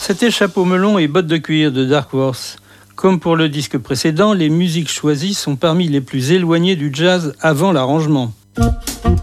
C'était Chapeau melon et bottes de cuir de Dark Horse. Comme pour le disque précédent, les musiques choisies sont parmi les plus éloignées du jazz avant l'arrangement.